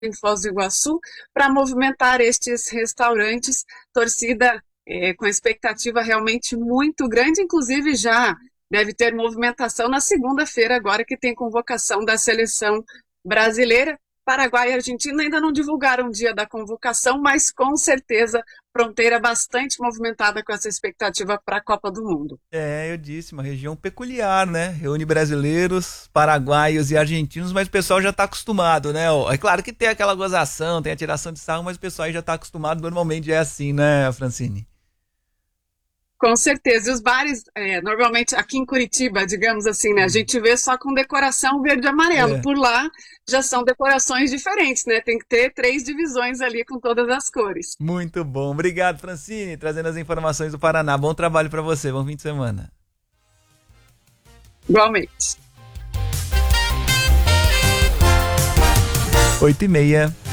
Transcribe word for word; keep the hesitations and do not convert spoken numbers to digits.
em Foz do Iguaçu para movimentar estes restaurantes, torcida é, com expectativa realmente muito grande, inclusive já deve ter movimentação na segunda-feira, agora que tem convocação da seleção brasileira. Paraguai e Argentina ainda não divulgaram o dia da convocação, mas com certeza fronteira bastante movimentada com essa expectativa para a Copa do Mundo. É, eu disse, uma região peculiar, né? Reúne brasileiros, paraguaios e argentinos, mas o pessoal já tá acostumado, né? É claro que tem aquela gozação, tem a tiração de sarro, mas o pessoal aí já tá acostumado, normalmente é assim, né, Francine? Com certeza. E os bares, é, normalmente aqui em Curitiba, digamos assim, né, a Hum. gente vê só com decoração verde e amarelo. É, Por lá já são decorações diferentes, né? Tem que ter três divisões ali com todas as cores. muito bom. Obrigado, Francine, trazendo as informações do Paraná. Bom trabalho pra você, bom fim de semana. Igualmente. Oito e meia.